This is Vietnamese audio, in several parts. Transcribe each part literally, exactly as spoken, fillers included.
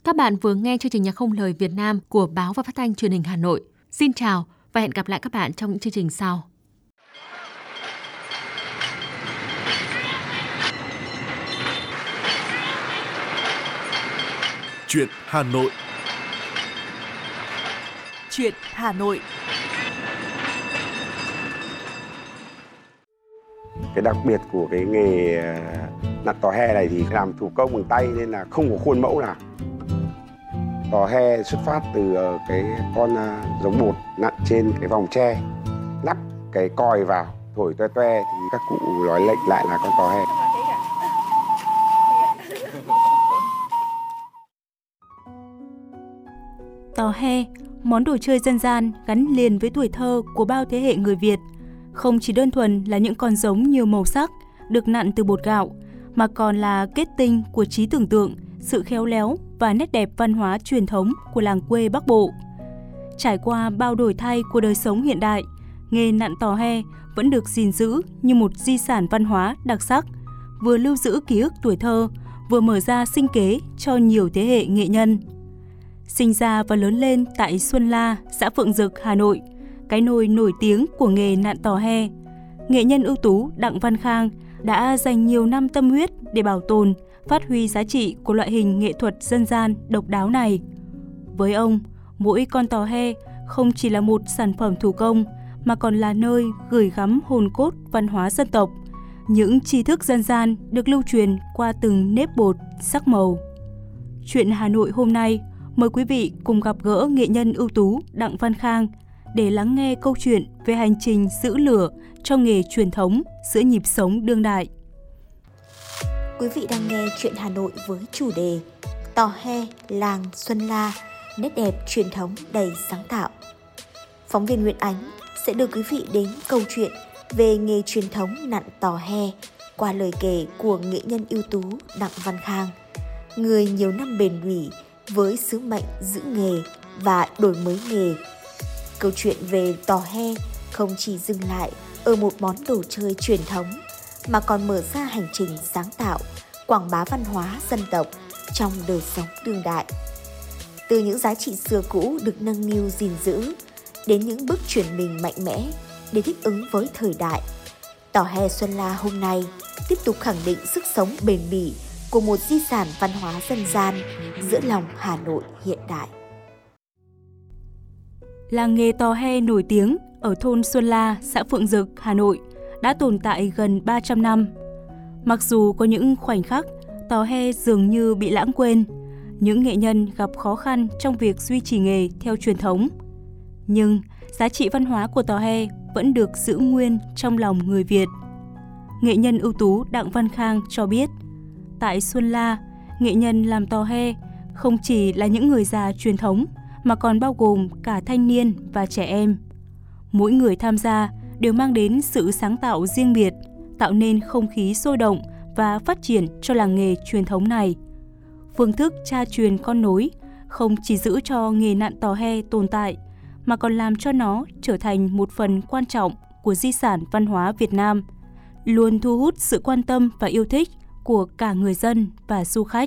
Các bạn vừa nghe chương trình Nhạc không lời Việt Nam của Báo và Phát thanh Truyền hình Hà Nội. Xin chào và hẹn gặp lại các bạn trong những chương trình sau. Chuyện Hà Nội. Chuyện Hà Nội. Cái đặc biệt của cái nghề nặn tò he này thì làm thủ công bằng tay nên là không có khuôn mẫu nào. Tò he xuất phát từ cái con giống bột nặn trên cái vòng tre, lắp cái còi vào, thổi toe toe thì các cụ nói lệnh lại là con tò he. Tò he, món đồ chơi dân gian gắn liền với tuổi thơ của bao thế hệ người Việt, không chỉ đơn thuần là những con giống nhiều màu sắc được nặn từ bột gạo, mà còn là kết tinh của trí tưởng tượng, sự khéo léo và nét đẹp văn hóa truyền thống của làng quê Bắc Bộ. Trải qua bao đổi thay của đời sống hiện đại, nghề nặn tò he vẫn được gìn giữ như một di sản văn hóa đặc sắc, vừa lưu giữ ký ức tuổi thơ, vừa mở ra sinh kế cho nhiều thế hệ nghệ nhân. Sinh ra và lớn lên tại Xuân La, xã Phượng Dực, Hà Nội, cái nôi nổi tiếng của nghề nặn tò he, nghệ nhân ưu tú Đặng Văn Khang đã dành nhiều năm tâm huyết để bảo tồn, phát huy giá trị của loại hình nghệ thuật dân gian độc đáo này. Với ông, mỗi con tò he không chỉ là một sản phẩm thủ công mà còn là nơi gửi gắm hồn cốt văn hóa dân tộc, những tri thức dân gian được lưu truyền qua từng nếp bột, sắc màu. Chuyện Hà Nội hôm nay, mời quý vị cùng gặp gỡ nghệ nhân ưu tú Đặng Văn Khang để lắng nghe câu chuyện về hành trình giữ lửa trong nghề truyền thống giữa nhịp sống đương đại. Quý vị đang nghe Chuyện Hà Nội với chủ đề Tò he làng Xuân La, nét đẹp truyền thống đầy sáng tạo. Phóng viên Nguyễn Ánh sẽ đưa quý vị đến câu chuyện về nghề truyền thống nặn tò he qua lời kể của nghệ nhân ưu tú Đặng Văn Khang, người nhiều năm bền bỉ với sứ mệnh giữ nghề và đổi mới nghề. Câu chuyện về tò he không chỉ dừng lại ở một món đồ chơi truyền thống, mà còn mở ra hành trình sáng tạo, quảng bá văn hóa dân tộc trong đời sống đương đại. Từ những giá trị xưa cũ được nâng niu gìn giữ, đến những bước chuyển mình mạnh mẽ để thích ứng với thời đại, tò he Xuân La hôm nay tiếp tục khẳng định sức sống bền bỉ của một di sản văn hóa dân gian giữa lòng Hà Nội hiện đại. Làng nghề tò he nổi tiếng ở thôn Xuân La, xã Phượng Dực, Hà Nội đã tồn tại gần ba trăm năm. Mặc dù có những khoảnh khắc tò he dường như bị lãng quên, những nghệ nhân gặp khó khăn trong việc duy trì nghề theo truyền thống, nhưng giá trị văn hóa của tò he vẫn được giữ nguyên trong lòng người Việt. Nghệ nhân ưu tú Đặng Văn Khang cho biết, tại Xuân La, nghệ nhân làm tò he không chỉ là những người già truyền thống mà còn bao gồm cả thanh niên và trẻ em. Mỗi người tham gia đều mang đến sự sáng tạo riêng biệt, tạo nên không khí sôi động và phát triển cho làng nghề truyền thống này. Phương thức cha truyền con nối không chỉ giữ cho nghề nặn tò he tồn tại, mà còn làm cho nó trở thành một phần quan trọng của di sản văn hóa Việt Nam, luôn thu hút sự quan tâm và yêu thích của cả người dân và du khách.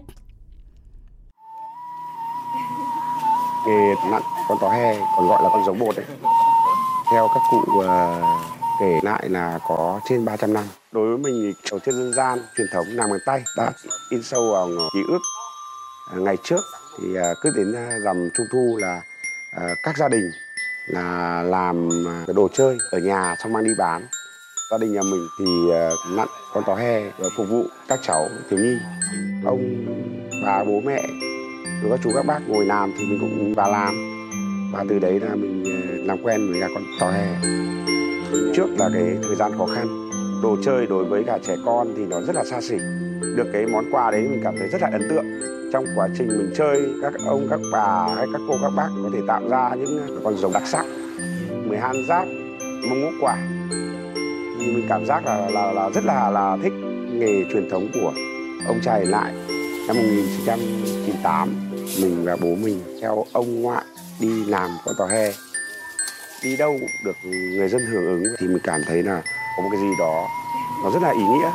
Nghề nặn con tò he còn gọi là con giống bột ấy, theo các cụ uh, kể lại là có trên ba trăm năm. Đối với mình, trò chơi dân gian truyền thống làm bằng tay đã in sâu vào ký ức. Uh, ngày trước thì uh, cứ đến uh, rằm Trung thu là uh, các gia đình là làm uh, cái đồ chơi ở nhà xong mang đi bán. Gia đình nhà mình thì uh, nặn con tò he và phục vụ các cháu thiếu nhi, ông bà bố mẹ rồi các chú các bác ngồi làm thì mình cũng vào làm, và từ đấy là mình làm quen với cả con tò he. Trước là cái thời gian khó khăn, đồ chơi đối với cả trẻ con thì nó rất là xa xỉ. Được cái món quà đấy mình cảm thấy rất là ấn tượng. Trong quá trình mình chơi, các ông các bà hay các cô các bác có thể tạo ra những con rồng đặc sắc, mười hai giáp, mông ngũ quả, thì mình cảm giác là là, là rất là là thích nghề truyền thống của ông cha để lại. Năm một nghìn chín trăm chín mươi tám, mình và bố mình theo ông ngoại đi làm con tò he. Đi đâu cũng được người dân hưởng ứng thì mình cảm thấy là có một cái gì đó nó rất là ý nghĩa.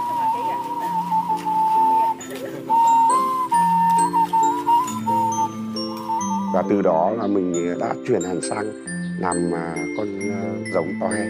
và từ đó là mình đã chuyển hẳn sang làm con giống tò he.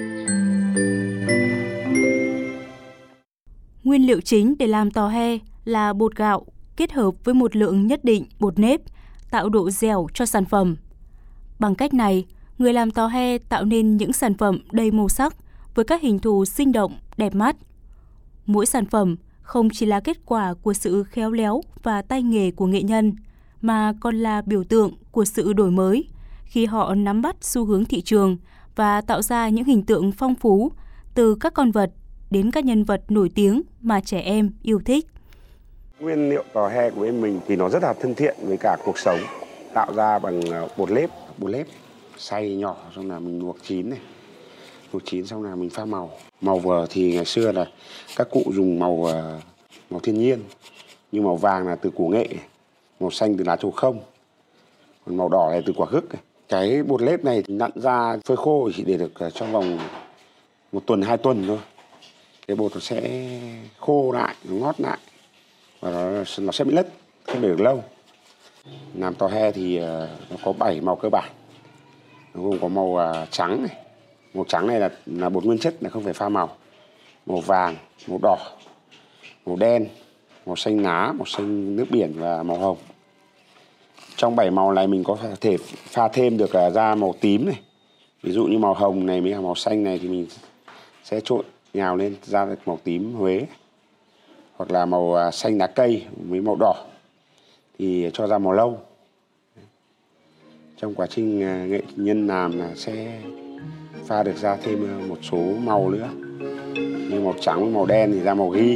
Nguyên liệu chính để làm tò he là bột gạo kết hợp với một lượng nhất định bột nếp, tạo độ dẻo cho sản phẩm. Bằng cách này, người làm tò he tạo nên những sản phẩm đầy màu sắc với các hình thù sinh động, đẹp mắt. Mỗi sản phẩm không chỉ là kết quả của sự khéo léo và tay nghề của nghệ nhân, mà còn là biểu tượng của sự đổi mới khi họ nắm bắt xu hướng thị trường và tạo ra những hình tượng phong phú từ các con vật đến các nhân vật nổi tiếng mà trẻ em yêu thích. Nguyên liệu tò he của bên mình thì nó rất là thân thiện với cả cuộc sống, tạo ra bằng bột nếp, bột nếp xay nhỏ xong là mình luộc chín này, luộc chín xong là mình pha màu. Màu thì ngày xưa là các cụ dùng màu màu thiên nhiên, như màu vàng là từ củ nghệ, màu xanh từ lá trầu không, còn màu đỏ này từ quả hức. Cái bột nếp này thì nặn ra phơi khô chỉ để được trong vòng một tuần hai tuần thôi. Cái bột nó sẽ khô lại, nó ngót lại và nó, nó sẽ bị lất, không để được lâu. Làm tò he thì nó có bảy màu cơ bản. Nó gồm có màu trắng này, màu trắng này là là bột nguyên chất, là không phải pha màu. Màu vàng, màu đỏ, màu đen, màu xanh lá, màu xanh nước biển và màu hồng. Trong bảy màu này mình có thể pha thêm được ra màu tím này. Ví dụ như màu hồng này với màu xanh này thì mình sẽ trộn nhào lên ra được màu tím Huế. Hoặc là màu xanh lá cây với màu đỏ thì cho ra màu lâu. Trong quá trình nghệ nhân làm là sẽ pha được ra thêm một số màu nữa. Như màu trắng với màu đen thì ra màu ghi.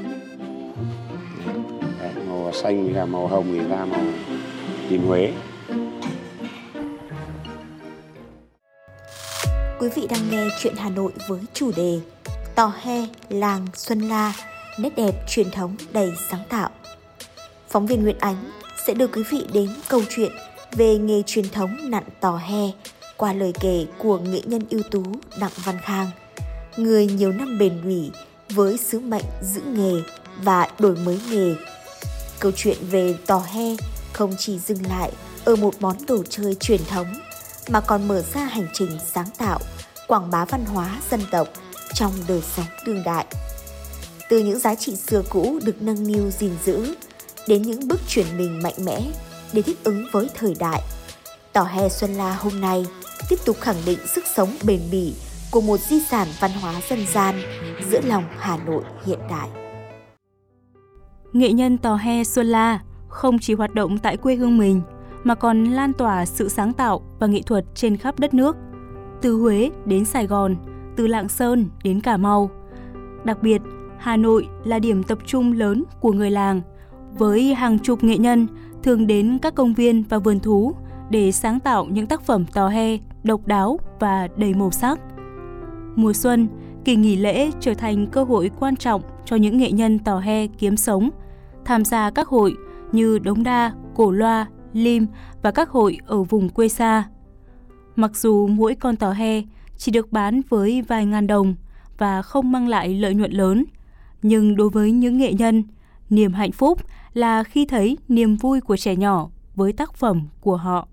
Đấy, màu xanh với cả màu hồng thì ra màu tím Huế. Quý vị đang nghe Chuyện Hà Nội với chủ đề Tò he làng Xuân La, nét đẹp truyền thống đầy sáng tạo. Phóng viên Nguyễn Ánh sẽ đưa quý vị đến câu chuyện về nghề truyền thống nặn tò he qua lời kể của nghệ nhân ưu tú Đặng Văn Khang, người nhiều năm bền bỉ với sứ mệnh giữ nghề và đổi mới nghề. Câu chuyện về tò he không chỉ dừng lại ở một món đồ chơi truyền thống mà còn mở ra hành trình sáng tạo, quảng bá văn hóa dân tộc trong đời sống đương đại. Từ những giá trị xưa cũ được nâng niu gìn giữ đến những bước chuyển mình mạnh mẽ để thích ứng với thời đại, tò he Xuân La hôm nay tiếp tục khẳng định sức sống bền bỉ của một di sản văn hóa dân gian giữa lòng Hà Nội hiện đại. Nghệ nhân tò he Xuân La không chỉ hoạt động tại quê hương mình mà còn lan tỏa sự sáng tạo và nghệ thuật trên khắp đất nước, từ Huế đến Sài Gòn, từ Lạng Sơn đến Cà Mau. Đặc biệt, Hà Nội là điểm tập trung lớn của người làng, với hàng chục nghệ nhân thường đến các công viên và vườn thú để sáng tạo những tác phẩm tò he độc đáo và đầy màu sắc. Mùa xuân, kỳ nghỉ lễ trở thành cơ hội quan trọng cho những nghệ nhân tò he kiếm sống, tham gia các hội như Đống Đa, Cổ Loa, Lim và các hội ở vùng quê xa. Mặc dù mỗi con tò he chỉ được bán với vài ngàn đồng và không mang lại lợi nhuận lớn, nhưng đối với những nghệ nhân, niềm hạnh phúc là khi thấy niềm vui của trẻ nhỏ với tác phẩm của họ.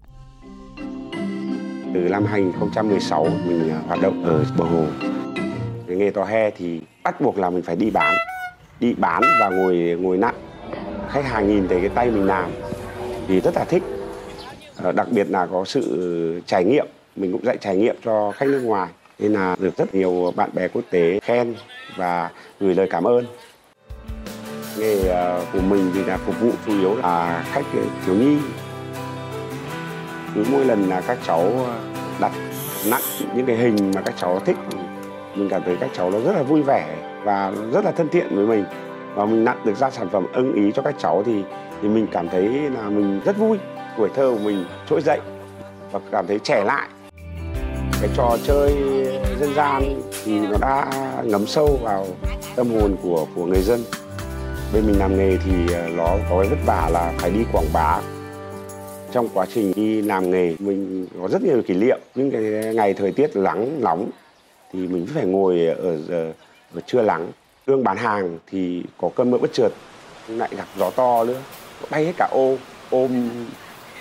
Từ năm hai nghìn không trăm mười sáu mình hoạt động ở bờ hồ. Cái nghề tò he thì bắt buộc là mình phải đi bán, đi bán và ngồi ngồi nặn. Khách hàng nhìn thấy cái tay mình làm thì rất là thích. Đặc biệt là có sự trải nghiệm, mình cũng dạy trải nghiệm cho khách nước ngoài, nên là được rất nhiều bạn bè quốc tế khen và gửi lời cảm ơn. Nghề của mình thì là phục vụ chủ yếu là khách thiếu nhi. Cứ mỗi lần là các cháu đặt nặn những cái hình mà các cháu thích, mình cảm thấy các cháu nó rất là vui vẻ và rất là thân thiện với mình. Và mình nặn được ra sản phẩm ưng ý cho các cháu thì, thì mình cảm thấy là mình rất vui. Tuổi thơ của mình trỗi dậy và cảm thấy trẻ lại. Cái trò chơi dân gian thì nó đã ngấm sâu vào tâm hồn của, của người dân. Bên mình làm nghề thì nó có cái vất vả là phải đi quảng bá. Trong quá trình đi làm nghề mình có rất nhiều kỷ niệm. Những cái ngày thời tiết nắng nóng thì mình phải ngồi ở, ở trưa nắng. Đương bán hàng thì có cơn mưa bất chợt, lại gặp gió to nữa, bay hết cả ô ôm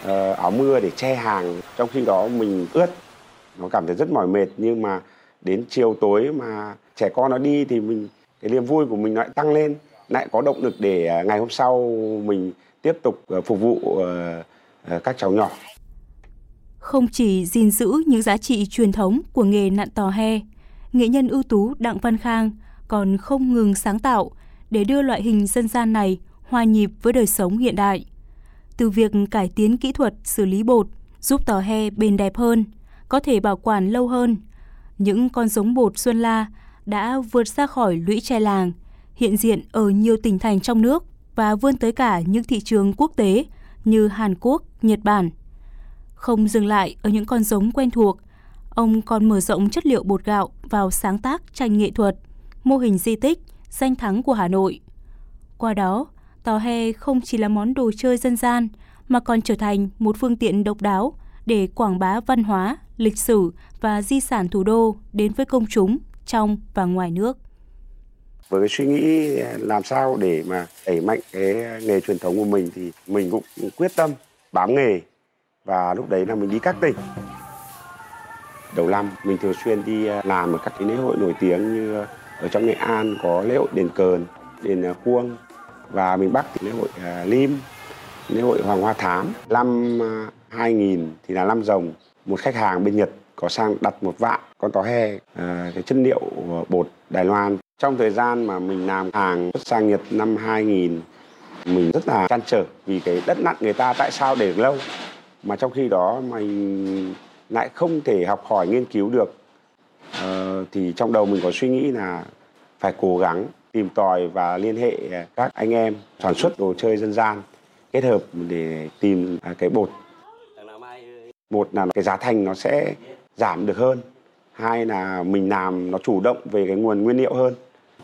uh, áo mưa để che hàng, trong khi đó mình ướt, nó cảm thấy rất mỏi mệt. Nhưng mà đến chiều tối mà trẻ con nó đi thì mình cái niềm vui của mình lại tăng lên, lại có động lực để ngày hôm sau mình tiếp tục phục vụ uh, các cháu nhỏ. Không chỉ gìn giữ những giá trị truyền thống của nghề nặn tò he, nghệ nhân ưu tú Đặng Văn Khang còn không ngừng sáng tạo để đưa loại hình dân gian này hòa nhịp với đời sống hiện đại. Từ việc cải tiến kỹ thuật xử lý bột giúp tò he bền đẹp hơn, có thể bảo quản lâu hơn, những con giống bột Xuân La đã vượt ra khỏi lũy tre làng, hiện diện ở nhiều tỉnh thành trong nước và vươn tới cả những thị trường quốc tế như Hàn Quốc, Nhật Bản. Không dừng lại ở những con giống quen thuộc, ông còn mở rộng chất liệu bột gạo vào sáng tác tranh nghệ thuật, mô hình di tích, danh thắng của Hà Nội. Qua đó, tò he không chỉ là món đồ chơi dân gian mà còn trở thành một phương tiện độc đáo để quảng bá văn hóa, lịch sử và di sản thủ đô đến với công chúng trong và ngoài nước. Với cái suy nghĩ làm sao để mà đẩy mạnh cái nghề truyền thống của mình thì mình cũng quyết tâm bám nghề, và lúc đấy là mình đi các tỉnh. Đầu năm mình thường xuyên đi làm ở các cái lễ hội nổi tiếng như ở trong Nghệ An có lễ hội đền Cờn, đền Khuông, và miền Bắc thì lễ hội Lim, lễ hội Hoàng Hoa Thám. Năm hai nghìn thì là năm Rồng, một khách hàng bên Nhật có sang đặt một vạn con tò he, cái chất liệu bột Đài Loan. Trong thời gian mà mình làm hàng xuất sang Nhật năm hai nghìn, mình rất là trăn trở vì cái đất nặn người ta tại sao để lâu, mà trong khi đó mình lại không thể học hỏi nghiên cứu được. Ờ, thì trong đầu mình có suy nghĩ là phải cố gắng tìm tòi và liên hệ các anh em sản xuất đồ chơi dân gian, kết hợp để tìm cái bột. Một là cái giá thành nó sẽ giảm được hơn, hai là mình làm nó chủ động về cái nguồn nguyên liệu hơn.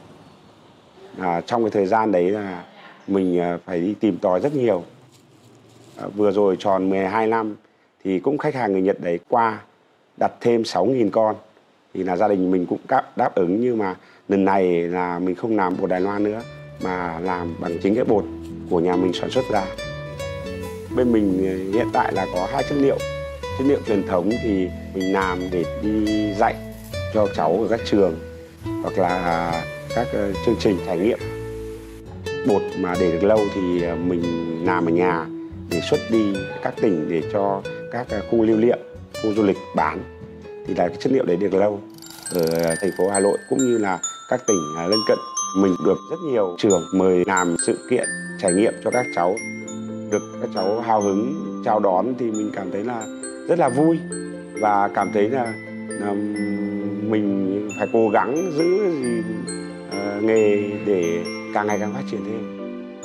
À, trong cái thời gian đấy là mình phải đi tìm tòi rất nhiều. À, vừa rồi tròn mười hai năm thì cũng khách hàng người Nhật đấy qua đặt thêm sáu nghìn con, thì là gia đình mình cũng đáp ứng. Nhưng mà lần này là mình không làm bột Đài Loan nữa mà làm bằng chính cái bột của nhà mình sản xuất ra. Bên mình hiện tại là có hai chất liệu. Chất liệu truyền thống thì mình làm để đi dạy cho cháu ở các trường hoặc là các chương trình trải nghiệm. Bột mà để được lâu thì mình làm ở nhà để xuất đi các tỉnh để cho các khu lưu niệm, khu du lịch bán, thì là cái chất liệu đấy được lâu. Ở thành phố Hà Nội cũng như là các tỉnh lân cận, mình được rất nhiều trường mời làm sự kiện trải nghiệm cho các cháu. Được các cháu hào hứng chào đón thì mình cảm thấy là rất là vui, và cảm thấy là, là mình phải cố gắng giữ gì, uh, nghề để càng ngày càng phát triển thêm.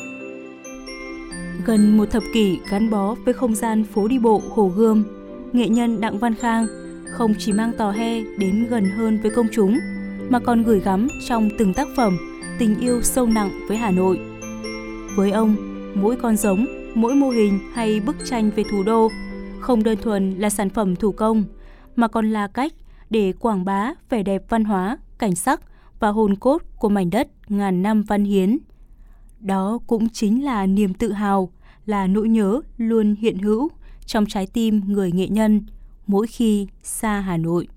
Gần một thập kỷ gắn bó với không gian phố đi bộ Hồ Gươm, nghệ nhân Đặng Văn Khang không chỉ mang tò he đến gần hơn với công chúng, mà còn gửi gắm trong từng tác phẩm tình yêu sâu nặng với Hà Nội. Với ông, mỗi con giống, mỗi mô hình hay bức tranh về thủ đô không đơn thuần là sản phẩm thủ công, mà còn là cách để quảng bá vẻ đẹp văn hóa, cảnh sắc và hồn cốt của mảnh đất ngàn năm văn hiến. Đó cũng chính là niềm tự hào, là nỗi nhớ luôn hiện hữu trong trái tim người nghệ nhân mỗi khi xa Hà Nội.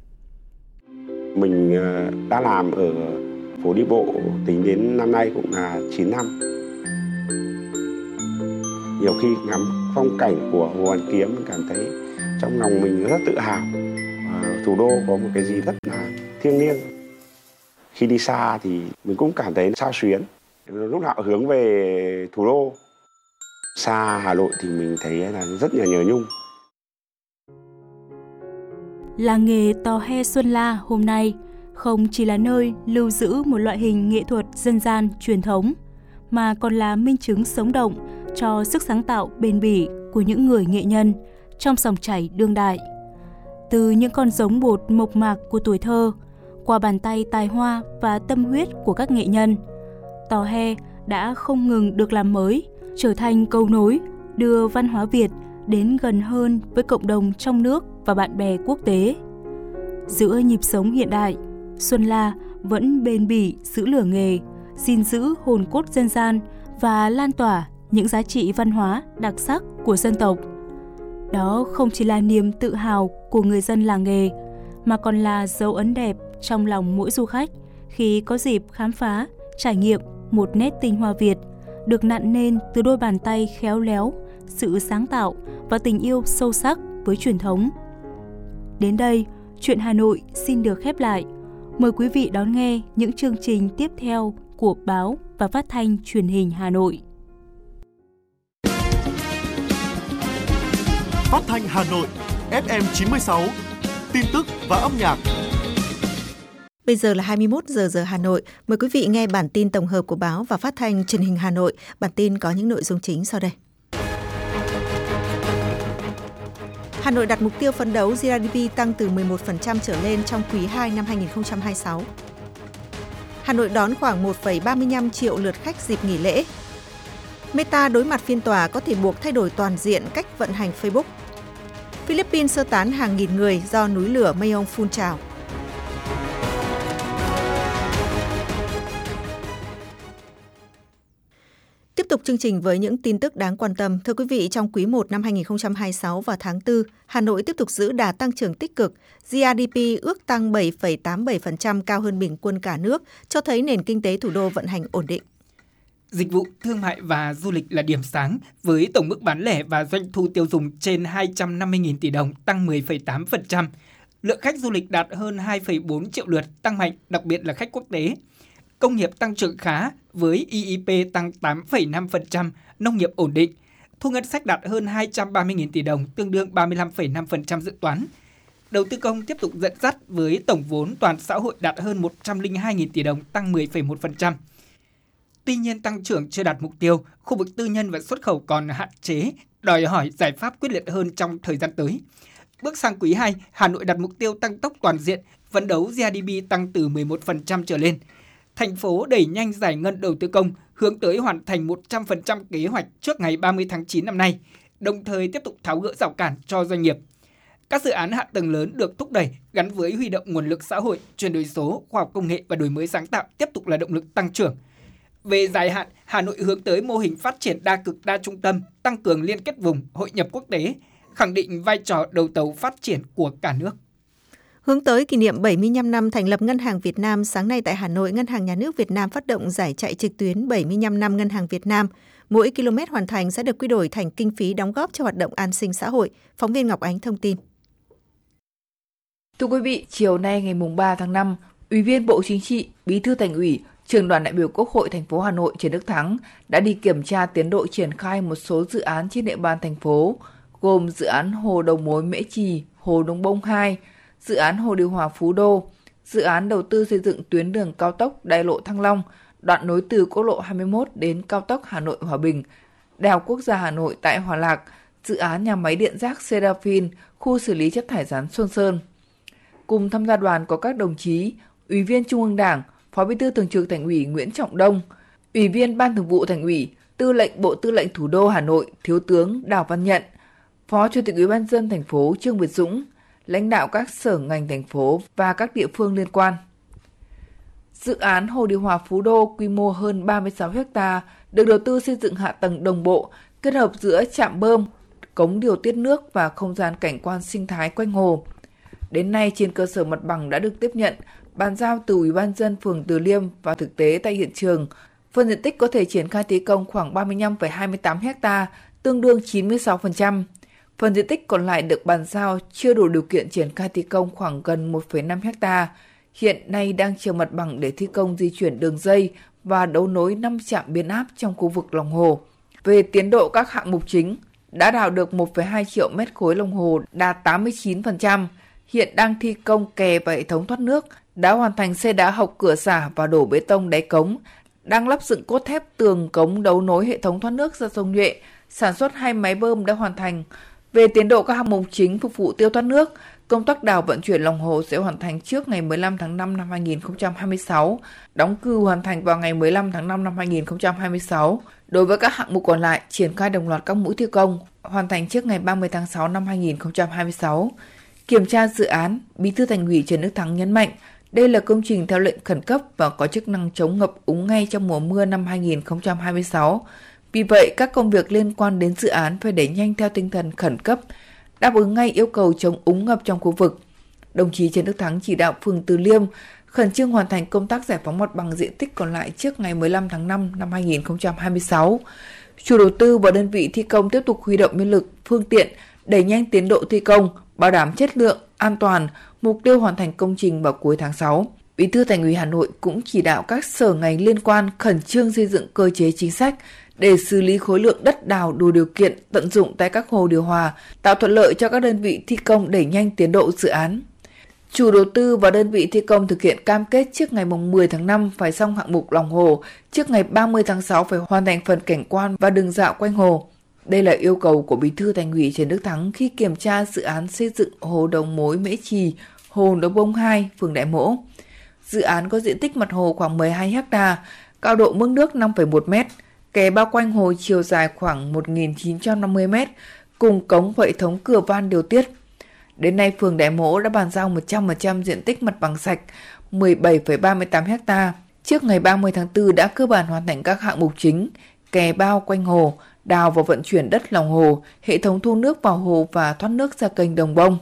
Mình đã làm ở phố đi bộ tính đến năm nay cũng là chín năm. Nhiều khi ngắm phong cảnh của Hồ Hoàn Kiếm mình cảm thấy trong lòng mình rất tự hào. À, thủ đô có một cái gì rất là thiêng liêng. Khi đi xa thì mình cũng cảm thấy xao xuyến. Lúc nào hướng về thủ đô. Xa Hà Nội thì mình thấy là rất là nhớ nhung. Làng nghề tò he Xuân La hôm nay không chỉ là nơi lưu giữ một loại hình nghệ thuật dân gian truyền thống, mà còn là minh chứng sống động cho sức sáng tạo bền bỉ của những người nghệ nhân trong dòng chảy đương đại. Từ những con giống bột mộc mạc của tuổi thơ, qua bàn tay tài hoa và tâm huyết của các nghệ nhân, tò he đã không ngừng được làm mới, trở thành cầu nối đưa văn hóa Việt đến gần hơn với cộng đồng trong nước và bạn bè quốc tế. Giữa nhịp sống hiện đại, Xuân La vẫn bền bỉ giữ lửa nghề, gìn giữ hồn cốt dân gian và lan tỏa những giá trị văn hóa đặc sắc của dân tộc. Đó không chỉ là niềm tự hào của người dân làng nghề, mà còn là dấu ấn đẹp trong lòng mỗi du khách khi có dịp khám phá, trải nghiệm một nét tinh hoa Việt được nặn nên từ đôi bàn tay khéo léo, sự sáng tạo và tình yêu sâu sắc với truyền thống. Đến đây, Chuyện Hà Nội xin được khép lại. Mời quý vị đón nghe những chương trình tiếp theo của Báo và Phát thanh Truyền hình Hà Nội. Phát thanh Hà Nội, ép em chín mươi sáu, tin tức và âm nhạc. Bây giờ là hai mươi mốt giờ giờ Hà Nội. Mời quý vị nghe bản tin tổng hợp của Báo và Phát thanh Truyền hình Hà Nội. Bản tin có những nội dung chính sau đây. Hà Nội đặt mục tiêu phấn đấu giê đê pê tăng từ mười một phần trăm trở lên trong quý hai năm hai nghìn không trăm hai mươi sáu. Hà Nội đón khoảng một phẩy ba mươi lăm triệu lượt khách dịp nghỉ lễ. Meta đối mặt phiên tòa có thể buộc thay đổi toàn diện cách vận hành Facebook. Philippines sơ tán hàng nghìn người do núi lửa Mayong phun trào. Tiếp tục chương trình với những tin tức đáng quan tâm. Thưa quý vị, trong quý một năm hai nghìn không trăm hai mươi sáu và tháng tư, Hà Nội tiếp tục giữ đà tăng trưởng tích cực. giê đê pê ước tăng bảy phẩy tám mươi bảy phần trăm, cao hơn bình quân cả nước, cho thấy nền kinh tế thủ đô vận hành ổn định. Dịch vụ, thương mại và du lịch là điểm sáng, với tổng mức bán lẻ và doanh thu tiêu dùng trên hai trăm năm mươi nghìn tỷ đồng, tăng mười phẩy tám phần trăm. Lượng khách du lịch đạt hơn hai phẩy bốn triệu lượt, tăng mạnh, đặc biệt là khách quốc tế. Công nghiệp tăng trưởng khá, với i i pê tăng tám phẩy năm phần trăm, nông nghiệp ổn định. Thu ngân sách đạt hơn hai trăm ba mươi nghìn tỷ đồng, tương đương ba mươi lăm phẩy năm phần trăm dự toán. Đầu tư công tiếp tục dẫn dắt với tổng vốn toàn xã hội đạt hơn một trăm lẻ hai nghìn tỷ đồng, tăng mười phẩy một phần trăm. Tuy nhiên, tăng trưởng chưa đạt mục tiêu, khu vực tư nhân và xuất khẩu còn hạn chế, đòi hỏi giải pháp quyết liệt hơn trong thời gian tới. Bước sang quý hai, Hà Nội đặt mục tiêu tăng tốc toàn diện, phấn đấu giê đê pê tăng từ mười một phần trăm trở lên. Thành phố đẩy nhanh giải ngân đầu tư công, hướng tới hoàn thành một trăm phần trăm kế hoạch trước ngày ba mươi tháng chín năm nay, đồng thời tiếp tục tháo gỡ rào cản cho doanh nghiệp. Các dự án hạ tầng lớn được thúc đẩy gắn với huy động nguồn lực xã hội, chuyển đổi số, khoa học công nghệ và đổi mới sáng tạo tiếp tục là động lực tăng trưởng. Về dài hạn, Hà Nội hướng tới mô hình phát triển đa cực đa trung tâm, tăng cường liên kết vùng, hội nhập quốc tế, khẳng định vai trò đầu tàu phát triển của cả nước. Hướng tới kỷ niệm bảy mươi lăm năm thành lập Ngân hàng Việt Nam, sáng nay tại Hà Nội, Ngân hàng Nhà nước Việt Nam phát động giải chạy trực tuyến bảy mươi lăm năm Ngân hàng Việt Nam. Mỗi km hoàn thành sẽ được quy đổi thành kinh phí đóng góp cho hoạt động an sinh xã hội. Phóng viên Ngọc Ánh thông tin. Thưa quý vị, chiều nay ngày ba tháng năm, Ủy viên Bộ Chính trị, Bí thư Thành ủy, Trưởng đoàn đại biểu Quốc hội thành phố Hà Nội Trần Đức Thắng đã đi kiểm tra tiến độ triển khai một số dự án trên địa bàn thành phố, gồm dự án Hồ Đầu Mối Mễ Trì, Hồ Đông Bông hai, dự án Hồ Điều Hòa Phú Đô, dự án đầu tư xây dựng tuyến đường cao tốc Đại lộ Thăng Long, đoạn nối từ quốc lộ hai mươi mốt đến cao tốc Hà Nội Hòa Bình, Đại học Quốc gia Hà Nội tại Hòa Lạc, dự án nhà máy điện rác Serafin, khu xử lý chất thải rắn Xuân Sơn. Cùng tham gia đoàn có các đồng chí Ủy viên Trung ương Đảng, Phó Bí thư Thường trực Thành ủy Nguyễn Trọng Đông, Ủy viên Ban Thường vụ Thành ủy, Tư lệnh Bộ Tư lệnh Thủ đô Hà Nội Thiếu tướng Đào Văn Nhận, Phó Chủ tịch Ủy ban nhân dân thành phố Trương Việt Dũng, lãnh đạo các sở ngành thành phố và các địa phương liên quan. Dự án Hồ Điều Hòa Phú Đô quy mô hơn ba mươi sáu héc ta được đầu tư xây dựng hạ tầng đồng bộ, kết hợp giữa trạm bơm, cống điều tiết nước và không gian cảnh quan sinh thái quanh hồ. Đến nay, trên cơ sở mặt bằng đã được tiếp nhận, bàn giao từ Ủy ban nhân dân phường Từ Liêm và thực tế tại hiện trường, phần diện tích có thể triển khai thi công khoảng ba mươi lăm phẩy hai mươi tám héc ta, tương đương chín mươi sáu phần trăm. Phần diện tích còn lại được bàn giao chưa đủ điều kiện triển khai thi công khoảng gần một phẩy năm héc ta. Hiện nay đang chờ mặt bằng để thi công di chuyển đường dây và đấu nối năm trạm biến áp trong khu vực lòng hồ. Về tiến độ các hạng mục chính, đã đào được một phẩy hai triệu mét khối lòng hồ, đạt tám mươi chín phần trăm. Hiện đang thi công kè và hệ thống thoát nước, đã hoàn thành xây đá hộc cửa xả và đổ bê tông đáy cống, đang lắp dựng cốt thép tường cống đấu nối hệ thống thoát nước ra sông Nhuệ, sản xuất hai máy bơm đã hoàn thành. Về tiến độ các hạng mục chính phục vụ tiêu thoát nước, công tác đào vận chuyển lòng hồ sẽ hoàn thành trước ngày mười lăm tháng năm năm hai nghìn không trăm hai mươi sáu, đóng cừ hoàn thành vào ngày mười lăm tháng năm năm hai nghìn không trăm hai mươi sáu. Đối với các hạng mục còn lại, triển khai đồng loạt các mũi thi công, hoàn thành trước ngày ba mươi tháng sáu năm hai nghìn không trăm hai mươi sáu. Kiểm tra dự án, Bí thư Thành ủy Trần Đức Thắng nhấn mạnh, đây là công trình theo lệnh khẩn cấp và có chức năng chống ngập úng ngay trong mùa mưa năm hai nghìn không trăm hai mươi sáu. Vì vậy, các công việc liên quan đến dự án phải đẩy nhanh theo tinh thần khẩn cấp, đáp ứng ngay yêu cầu chống úng ngập trong khu vực. Đồng chí Trần Đức Thắng chỉ đạo phường Từ Liêm khẩn trương hoàn thành công tác giải phóng mặt bằng diện tích còn lại trước ngày mười lăm tháng năm năm hai nghìn không trăm hai mươi sáu. Chủ đầu tư và đơn vị thi công tiếp tục huy động nhân lực, phương tiện, đẩy nhanh tiến độ thi công, bảo đảm chất lượng, an toàn, mục tiêu hoàn thành công trình vào cuối tháng sáu. Bí thư Thành ủy Hà Nội cũng chỉ đạo các sở ngành liên quan khẩn trương xây dựng cơ chế chính sách để xử lý khối lượng đất đào đủ điều kiện tận dụng tại các hồ điều hòa, tạo thuận lợi cho các đơn vị thi công đẩy nhanh tiến độ dự án. Chủ đầu tư và đơn vị thi công thực hiện cam kết trước ngày mười tháng năm phải xong hạng mục lòng hồ, trước ngày ba mươi tháng sáu phải hoàn thành phần cảnh quan và đường dạo quanh hồ. Đây là yêu cầu của Bí thư Thành ủy Trần Đức Thắng khi kiểm tra dự án xây dựng hồ đầu mối Mễ Trì, hồ Đấu Bông hai, phường Đại Mỗ. Dự án có diện tích mặt hồ khoảng mười hai héc ta, cao độ mức nước năm phẩy một mét, kè bao quanh hồ chiều dài khoảng một nghìn chín trăm năm mươi mét, cùng cống và hệ thống cửa van điều tiết. Đến nay, phường Đại Mỗ đã bàn giao một trăm phần trăm diện tích mặt bằng sạch, mười bảy phẩy ba mươi tám héc ta. Trước ngày ba mươi tháng tư đã cơ bản hoàn thành các hạng mục chính, kè bao quanh hồ, đào và vận chuyển đất lòng hồ, hệ thống thu nước vào hồ và thoát nước ra kênh Đồng Bông.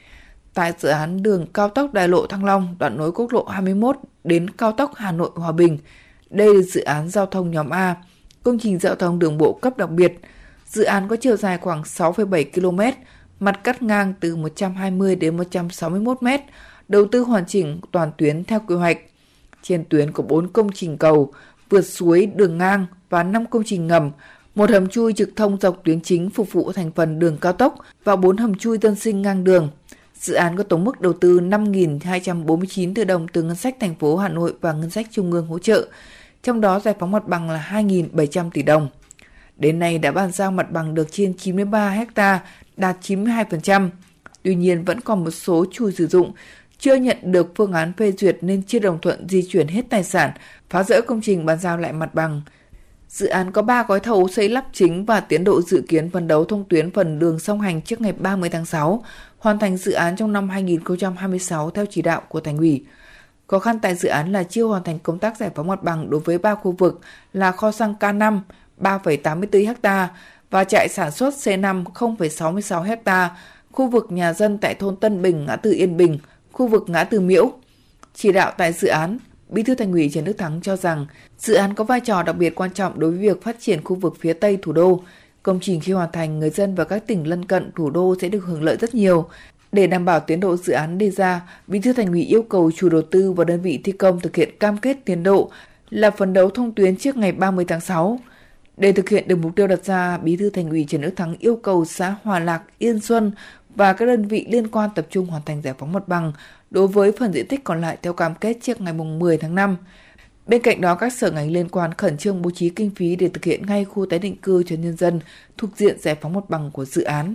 Tại dự án đường cao tốc Đại lộ Thăng Long, đoạn nối quốc lộ hai mươi mốt đến cao tốc Hà Nội Hòa Bình. Đây là dự án giao thông nhóm A, công trình giao thông đường bộ cấp đặc biệt. Dự án có chiều dài khoảng sáu phẩy bảy ki lô mét, mặt cắt ngang từ một trăm hai mươi đến một trăm sáu mươi mốt mét, đầu tư hoàn chỉnh toàn tuyến theo quy hoạch. Trên tuyến có bốn công trình cầu, vượt suối, đường ngang và năm công trình ngầm, một hầm chui trực thông dọc tuyến chính phục vụ thành phần đường cao tốc và bốn hầm chui dân sinh ngang đường. Dự án có tổng mức đầu tư năm nghìn hai trăm bốn mươi chín tỷ đồng từ ngân sách thành phố Hà Nội và ngân sách trung ương hỗ trợ, trong đó giải phóng mặt bằng là hai nghìn bảy trăm tỷ đồng. Đến nay đã bàn giao mặt bằng được trên chín mươi ba héc ta, đạt chín mươi hai phần trăm. Tuy nhiên vẫn còn một số chủ sử dụng chưa nhận được phương án phê duyệt nên chưa đồng thuận di chuyển hết tài sản, phá rỡ công trình bàn giao lại mặt bằng. Dự án có ba gói thầu xây lắp chính và tiến độ dự kiến phấn đấu thông tuyến phần đường song hành trước ngày ba mươi tháng sáu, hoàn thành dự án trong năm hai nghìn không trăm hai mươi sáu theo chỉ đạo của Thành ủy. Khó khăn tại dự án là chưa hoàn thành công tác giải phóng mặt bằng đối với ba khu vực là kho xăng K năm ba phẩy tám mươi tư héc ta và trại sản xuất C năm không phẩy sáu mươi sáu héc ta, khu vực nhà dân tại thôn Tân Bình, ngã tư Yên Bình, khu vực ngã tư Miễu. Chỉ đạo tại dự án, Bí thư Thành ủy Trần Đức Thắng cho rằng dự án có vai trò đặc biệt quan trọng đối với việc phát triển khu vực phía Tây thủ đô. Công trình khi hoàn thành, người dân và các tỉnh lân cận thủ đô sẽ được hưởng lợi rất nhiều. Để đảm bảo tiến độ dự án đề ra, Bí thư Thành ủy yêu cầu chủ đầu tư và đơn vị thi công thực hiện cam kết tiến độ là phấn đấu thông tuyến trước ngày ba mươi tháng sáu. Để thực hiện được mục tiêu đặt ra, Bí thư Thành ủy Trần Đức Thắng yêu cầu xã Hòa Lạc, Yên Xuân và các đơn vị liên quan tập trung hoàn thành giải phóng mặt bằng đối với phần diện tích còn lại theo cam kết trước ngày mười tháng năm. Bên cạnh đó, các sở ngành liên quan khẩn trương bố trí kinh phí để thực hiện ngay khu tái định cư cho nhân dân thuộc diện giải phóng mặt bằng của dự án.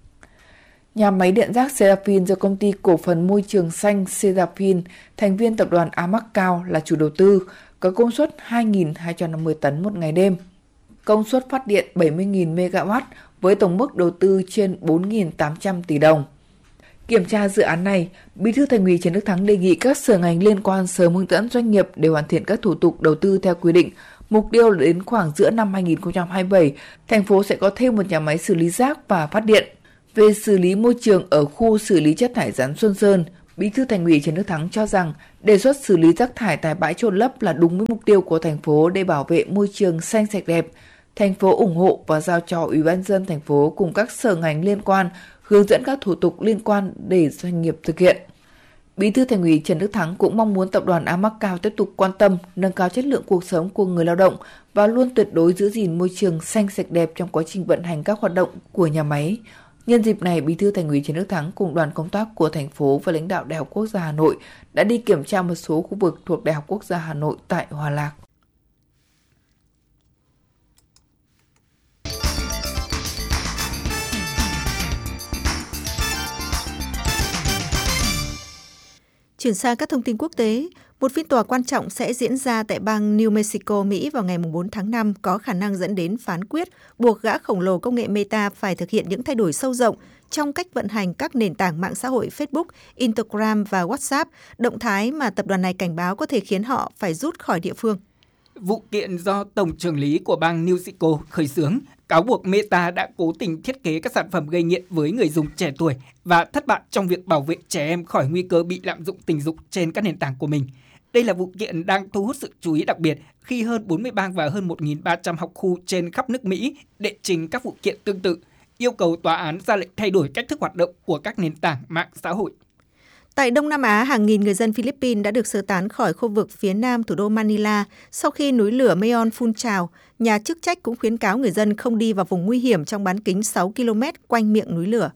Nhà máy điện rác Seraphin do công ty cổ phần môi trường xanh Seraphin, thành viên tập đoàn Amacao là chủ đầu tư, có công suất hai nghìn hai trăm năm mươi tấn một ngày đêm. Công suất phát điện bảy mươi nghìn mê ga oát với tổng mức đầu tư trên bốn nghìn tám trăm tỷ đồng. Kiểm tra dự án này, Bí thư Thành ủy Trần Đức Thắng đề nghị các sở ngành liên quan sớm hướng dẫn doanh nghiệp để hoàn thiện các thủ tục đầu tư theo quy định. Mục tiêu là đến khoảng giữa năm hai nghìn không trăm hai mươi bảy, thành phố sẽ có thêm một nhà máy xử lý rác và phát điện. Về xử lý môi trường ở khu xử lý chất thải rắn Xuân Sơn, Bí thư Thành ủy Trần Đức Thắng cho rằng đề xuất xử lý rác thải tại bãi chôn lấp là đúng với mục tiêu của thành phố để bảo vệ môi trường xanh sạch đẹp. Thành phố ủng hộ và giao cho Ủy ban nhân dân thành phố cùng các sở ngành liên quan hướng dẫn các thủ tục liên quan để doanh nghiệp thực hiện. Bí thư Thành ủy Trần Đức Thắng cũng mong muốn tập đoàn Amacao tiếp tục quan tâm, nâng cao chất lượng cuộc sống của người lao động và luôn tuyệt đối giữ gìn môi trường xanh sạch đẹp trong quá trình vận hành các hoạt động của nhà máy. Nhân dịp này, Bí thư Thành ủy Trần Đức Thắng cùng đoàn công tác của thành phố và lãnh đạo Đại học Quốc gia Hà Nội đã đi kiểm tra một số khu vực thuộc Đại học Quốc gia Hà Nội tại Hòa Lạc. Chuyển sang các thông tin quốc tế, một phiên tòa quan trọng sẽ diễn ra tại bang New Mexico, Mỹ vào ngày bốn tháng năm có khả năng dẫn đến phán quyết buộc gã khổng lồ công nghệ Meta phải thực hiện những thay đổi sâu rộng trong cách vận hành các nền tảng mạng xã hội Facebook, Instagram và WhatsApp, động thái mà tập đoàn này cảnh báo có thể khiến họ phải rút khỏi địa phương. Vụ kiện do Tổng trưởng lý của bang New Mexico khởi xướng cáo buộc Meta đã cố tình thiết kế các sản phẩm gây nghiện với người dùng trẻ tuổi và thất bại trong việc bảo vệ trẻ em khỏi nguy cơ bị lạm dụng tình dục trên các nền tảng của mình. Đây là vụ kiện đang thu hút sự chú ý đặc biệt khi hơn bốn mươi bang và hơn một nghìn ba trăm học khu trên khắp nước Mỹ đệ trình các vụ kiện tương tự, yêu cầu tòa án ra lệnh thay đổi cách thức hoạt động của các nền tảng mạng xã hội. Tại Đông Nam Á, hàng nghìn người dân Philippines đã được sơ tán khỏi khu vực phía nam thủ đô Manila sau khi núi lửa Mayon phun trào. Nhà chức trách cũng khuyến cáo người dân không đi vào vùng nguy hiểm trong bán kính sáu ki lô mét quanh miệng núi lửa.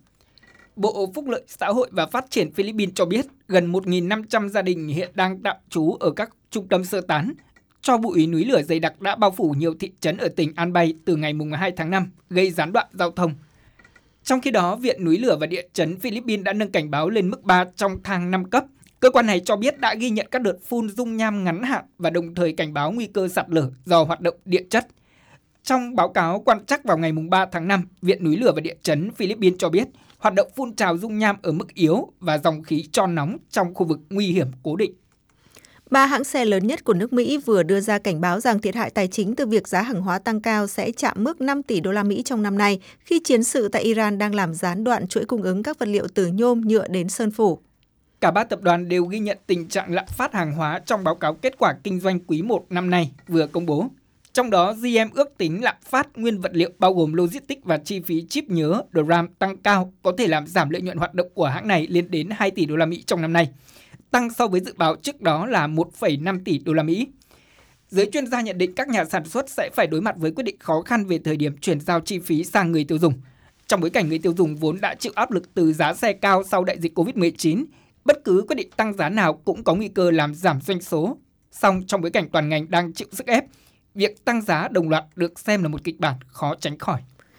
Bộ Phúc lợi Xã hội và Phát triển Philippines cho biết gần một nghìn năm trăm gia đình hiện đang tạm trú ở các trung tâm sơ tán. Tro bụi núi lửa dày đặc đã bao phủ nhiều thị trấn ở tỉnh Albay từ ngày hai tháng năm, gây gián đoạn giao thông. Trong khi đó, Viện Núi lửa và Địa chấn Philippines đã nâng cảnh báo lên mức ba trong thang năm cấp. Cơ quan này cho biết đã ghi nhận các đợt phun dung nham ngắn hạn và đồng thời cảnh báo nguy cơ sạt lở do hoạt động địa chất. Trong báo cáo quan trắc vào ngày ba tháng năm, Viện Núi lửa và Địa chấn Philippines cho biết hoạt động phun trào dung nham ở mức yếu và dòng khí tron nóng trong khu vực nguy hiểm cố định. Ba hãng xe lớn nhất của nước Mỹ vừa đưa ra cảnh báo rằng thiệt hại tài chính từ việc giá hàng hóa tăng cao sẽ chạm mức năm tỷ đô la Mỹ trong năm nay khi chiến sự tại Iran đang làm gián đoạn chuỗi cung ứng các vật liệu từ nhôm, nhựa đến sơn phủ. Cả ba tập đoàn đều ghi nhận tình trạng lạm phát hàng hóa trong báo cáo kết quả kinh doanh quý một năm nay vừa công bố. Trong đó, giê em ước tính lạm phát nguyên vật liệu bao gồm logistics và chi phí chip nhớ đê RAM tăng cao có thể làm giảm lợi nhuận hoạt động của hãng này lên đến hai tỷ đô la Mỹ trong năm nay, tăng so với dự báo trước đó là một phẩy năm tỷ đô la Mỹ. Giới chuyên gia nhận định các nhà sản xuất sẽ phải đối mặt với quyết định khó khăn về thời điểm chuyển giao chi phí sang người tiêu dùng. Trong bối cảnh người tiêu dùng vốn đã chịu áp lực từ giá xe cao sau đại dịch covid mười chín, bất cứ quyết định tăng giá nào cũng có nguy cơ làm giảm doanh số. Song trong bối cảnh toàn ngành đang chịu sức ép, việc tăng giá đồng loạt được xem là một kịch bản khó tránh khỏi.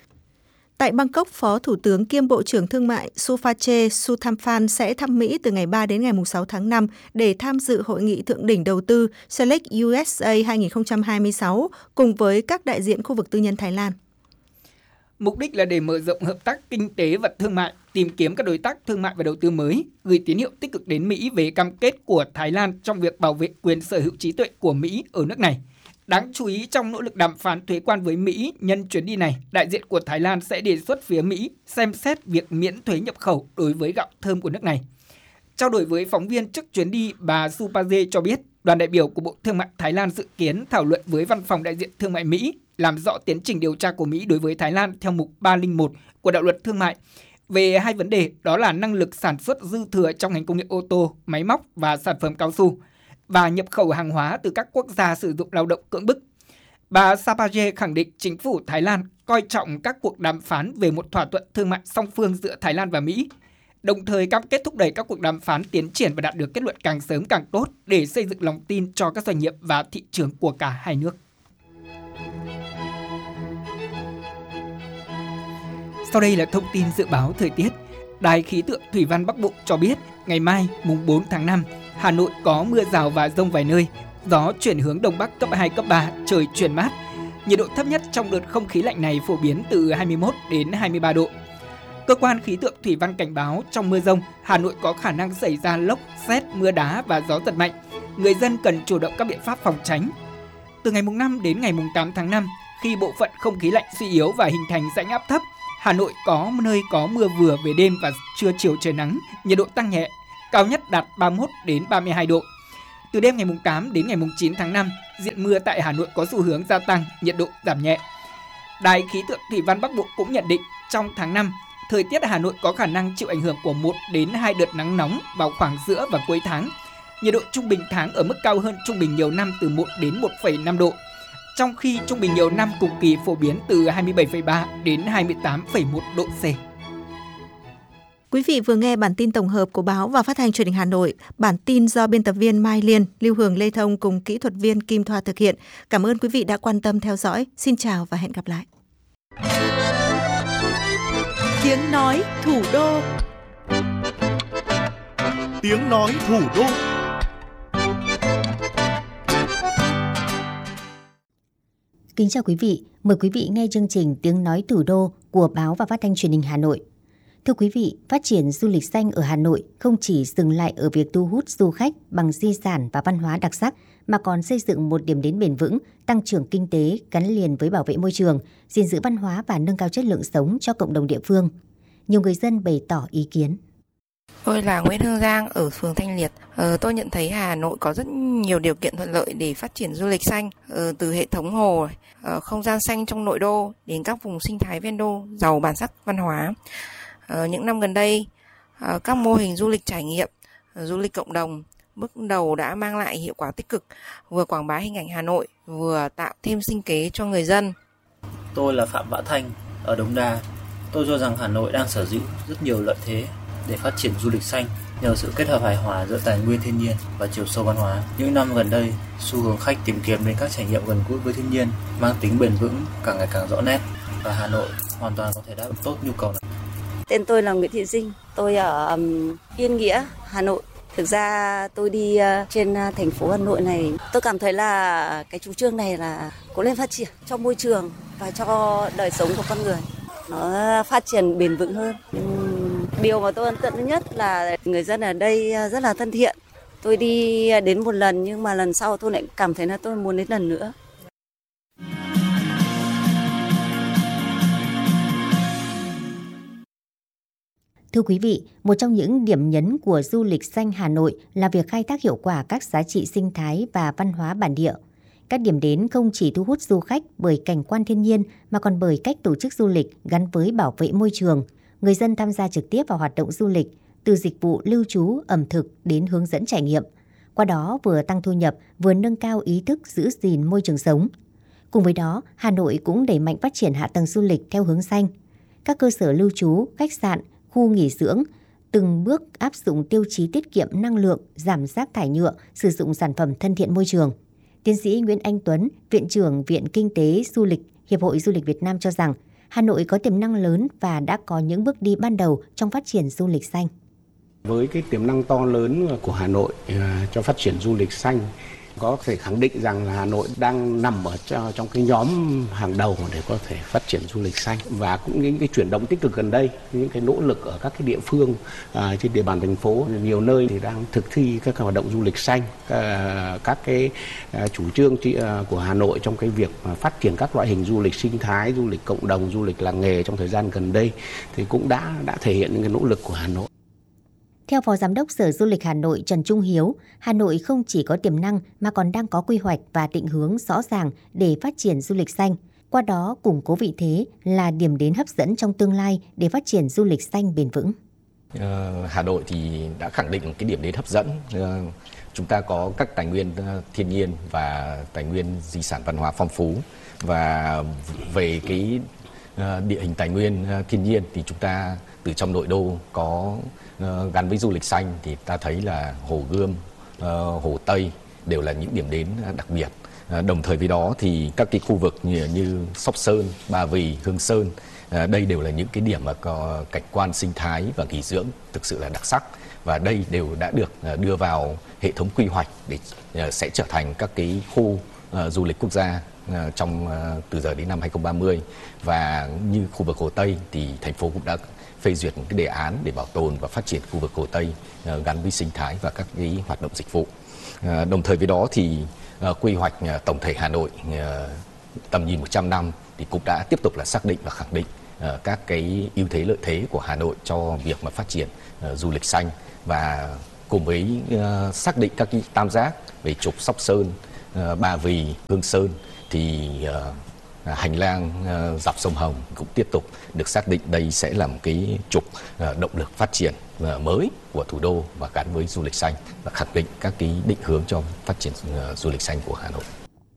Tại Bangkok, Phó Thủ tướng kiêm Bộ trưởng Thương mại Suphachet Suthamphan sẽ thăm Mỹ từ ngày ba đến ngày sáu tháng năm để tham dự hội nghị thượng đỉnh đầu tư Select u ét a hai không hai sáu cùng với các đại diện khu vực tư nhân Thái Lan. Mục đích là để mở rộng hợp tác kinh tế và thương mại, tìm kiếm các đối tác thương mại và đầu tư mới, gửi tín hiệu tích cực đến Mỹ về cam kết của Thái Lan trong việc bảo vệ quyền sở hữu trí tuệ của Mỹ ở nước này. Đáng chú ý, trong nỗ lực đàm phán thuế quan với Mỹ nhân chuyến đi này, đại diện của Thái Lan sẽ đề xuất phía Mỹ xem xét việc miễn thuế nhập khẩu đối với gạo thơm của nước này. Trao đổi với phóng viên trước chuyến đi, bà Suphachet cho biết đoàn đại biểu của Bộ Thương mại Thái Lan dự kiến thảo luận với Văn phòng đại diện thương mại Mỹ làm rõ tiến trình điều tra của Mỹ đối với Thái Lan theo mục ba không một của đạo luật thương mại về hai vấn đề, đó là năng lực sản xuất dư thừa trong ngành công nghiệp ô tô, máy móc và sản phẩm cao su, và nhập khẩu hàng hóa từ các quốc gia sử dụng lao động cưỡng bức. Bà Suphachet khẳng định chính phủ Thái Lan coi trọng các cuộc đàm phán về một thỏa thuận thương mại song phương giữa Thái Lan và Mỹ, đồng thời cam kết thúc đẩy các cuộc đàm phán tiến triển và đạt được kết luận càng sớm càng tốt để xây dựng lòng tin cho các doanh nghiệp và thị trường của cả hai nước. Sau đây là thông tin dự báo thời tiết. Đài khí tượng thủy văn Bắc Bộ cho biết ngày mai mùng bốn tháng năm, Hà Nội có mưa rào và dông vài nơi, gió chuyển hướng đông bắc cấp hai, cấp ba, trời chuyển mát. Nhiệt độ thấp nhất trong đợt không khí lạnh này phổ biến từ hai mươi mốt đến hai mươi ba độ. Cơ quan khí tượng thủy văn cảnh báo trong mưa dông, Hà Nội có khả năng xảy ra lốc, sét, mưa đá và gió giật mạnh. Người dân cần chủ động các biện pháp phòng tránh. Từ ngày mùng năm đến ngày mùng tám tháng năm, khi bộ phận không khí lạnh suy yếu và hình thành rãnh áp thấp, Hà Nội có nơi có mưa vừa về đêm và trưa chiều trời nắng, nhiệt độ tăng nhẹ, cao nhất đạt ba mươi mốt đến ba mươi hai độ. Từ đêm ngày mùng tám đến ngày mùng chín tháng năm, diện mưa tại Hà Nội có xu hướng gia tăng, nhiệt độ giảm nhẹ. Đài khí tượng thủy văn Bắc Bộ cũng nhận định trong tháng năm, thời tiết ở Hà Nội có khả năng chịu ảnh hưởng của một đến hai đợt nắng nóng vào khoảng giữa và cuối tháng. Nhiệt độ trung bình tháng ở mức cao hơn trung bình nhiều năm từ một đến một phẩy năm độ. Trong khi trung bình nhiều năm cùng kỳ phổ biến từ hai mươi bảy phẩy ba đến hai mươi tám phẩy một độ C. Quý vị vừa nghe bản tin tổng hợp của Báo và Phát thanh Truyền hình Hà Nội. Bản tin do biên tập viên Mai Liên, Lưu Hường, Lê Thông cùng kỹ thuật viên Kim Thoa thực hiện. Cảm ơn quý vị đã quan tâm theo dõi. Xin chào và hẹn gặp lại. Tiếng nói thủ đô. Tiếng nói thủ đô. Kính chào quý vị, mời quý vị nghe chương trình Tiếng nói thủ đô của Báo và Phát thanh Truyền hình Hà Nội. Thưa quý vị, phát triển du lịch xanh ở Hà Nội không chỉ dừng lại ở việc thu hút du khách bằng di sản và văn hóa đặc sắc, mà còn xây dựng một điểm đến bền vững, tăng trưởng kinh tế gắn liền với bảo vệ môi trường, gìn giữ văn hóa và nâng cao chất lượng sống cho cộng đồng địa phương. Nhiều người dân bày tỏ ý kiến. Tôi là Nguyễn Hương Giang ở phường Thanh Liệt. Ờ, tôi nhận thấy Hà Nội có rất nhiều điều kiện thuận lợi để phát triển du lịch xanh, ờ, từ hệ thống hồ, ờ, không gian xanh trong nội đô đến các vùng sinh thái ven đô giàu bản sắc văn hóa. Ờ, những năm gần đây, ờ, các mô hình du lịch trải nghiệm, ờ, du lịch cộng đồng bước đầu đã mang lại hiệu quả tích cực, vừa quảng bá hình ảnh Hà Nội, vừa tạo thêm sinh kế cho người dân. Tôi là Phạm Vã Thanh ở Đống Đa. Tôi cho rằng Hà Nội đang sở hữu rất nhiều lợi thế để phát triển du lịch xanh nhờ sự kết hợp hài hòa giữa tài nguyên thiên nhiên và chiều sâu văn hóa. Những năm gần đây, xu hướng khách tìm kiếm đến các trải nghiệm gần gũi với thiên nhiên mang tính bền vững càng ngày càng rõ nét và Hà Nội hoàn toàn có thể đáp ứng tốt nhu cầu này. Tên tôi là Nguyễn Thị Dinh, tôi ở um, Yên Nghĩa, Hà Nội. Thực ra tôi đi uh, trên uh, thành phố Hà Nội này, tôi cảm thấy là cái chủ trương này là cố lên phát triển cho môi trường và cho đời sống của con người. Nó phát triển bền vững hơn. Uhm, điều mà tôi ấn tượng nhất là người dân ở đây rất là thân thiện. Tôi đi đến một lần nhưng mà lần sau tôi lại cảm thấy là tôi muốn đến lần nữa. Thưa quý vị, một trong những điểm nhấn của du lịch xanh Hà Nội là việc khai thác hiệu quả các giá trị sinh thái và văn hóa bản địa. Các điểm đến không chỉ thu hút du khách bởi cảnh quan thiên nhiên mà còn bởi cách tổ chức du lịch gắn với bảo vệ môi trường. Người dân tham gia trực tiếp vào hoạt động du lịch, từ dịch vụ lưu trú, ẩm thực đến hướng dẫn trải nghiệm. Qua đó vừa tăng thu nhập, vừa nâng cao ý thức giữ gìn môi trường sống. Cùng với đó, Hà Nội cũng đẩy mạnh phát triển hạ tầng du lịch theo hướng xanh. Các cơ sở lưu trú, khách sạn, khu nghỉ dưỡng từng bước áp dụng tiêu chí tiết kiệm năng lượng, giảm rác thải nhựa, sử dụng sản phẩm thân thiện môi trường. Tiến sĩ Nguyễn Anh Tuấn, Viện trưởng Viện Kinh tế Du lịch, Hiệp hội Du lịch Việt Nam cho rằng Hà Nội có tiềm năng lớn và đã có những bước đi ban đầu trong phát triển du lịch xanh. Với cái tiềm năng to lớn của Hà Nội uh, cho phát triển du lịch xanh, có thể khẳng định rằng là Hà Nội đang nằm ở trong cái nhóm hàng đầu để có thể phát triển du lịch xanh. Và cũng những cái chuyển động tích cực gần đây, những cái nỗ lực ở các cái địa phương à, trên địa bàn thành phố, nhiều nơi thì đang thực thi các hoạt động du lịch xanh, à, các cái à, chủ trương của Hà Nội trong cái việc phát triển các loại hình du lịch sinh thái, du lịch cộng đồng, du lịch làng nghề trong thời gian gần đây thì cũng đã đã thể hiện những cái nỗ lực của Hà Nội. Theo Phó Giám đốc Sở Du lịch Hà Nội Trần Trung Hiếu, Hà Nội không chỉ có tiềm năng mà còn đang có quy hoạch và định hướng rõ ràng để phát triển du lịch xanh. Qua đó củng cố vị thế là điểm đến hấp dẫn trong tương lai để phát triển du lịch xanh bền vững. Uh, Hà Nội thì đã khẳng định một cái điểm đến hấp dẫn. Uh, chúng ta có các tài nguyên uh, thiên nhiên và tài nguyên di sản văn hóa phong phú. Và về cái uh, địa hình tài nguyên uh, thiên nhiên thì chúng ta từ trong nội đô có uh, gắn với du lịch xanh thì ta thấy là Hồ Gươm, uh, Hồ Tây đều là những điểm đến đặc biệt. Uh, đồng thời với đó thì các cái khu vực như, như Sóc Sơn, Ba Vì, Hương Sơn, uh, đây đều là những cái điểm mà có cảnh quan sinh thái và nghỉ dưỡng thực sự là đặc sắc. Và đây đều đã được uh, đưa vào hệ thống quy hoạch để uh, sẽ trở thành các cái khu uh, du lịch quốc gia uh, trong uh, từ giờ đến năm hai không ba mươi. Và như khu vực Hồ Tây thì thành phố cũng đã phê duyệt một cái đề án để bảo tồn và phát triển khu vực Hồ Tây uh, gắn với sinh thái và các cái hoạt động dịch vụ. Uh, đồng thời với đó thì uh, quy hoạch uh, tổng thể Hà Nội uh, tầm nhìn một trăm năm thì cũng đã tiếp tục là xác định và khẳng định uh, các cái ưu thế lợi thế của Hà Nội cho việc mà phát triển uh, du lịch xanh, và cùng với uh, xác định các cái tam giác về trục Sóc Sơn, uh, Ba Vì, Hương Sơn thì uh, hành lang uh, dọc sông Hồng cũng tiếp tục được xác định đây sẽ là một cái trục uh, động lực phát triển uh, mới của thủ đô và gắn với du lịch xanh, và khẳng định các cái định hướng cho phát triển uh, du lịch xanh của Hà Nội.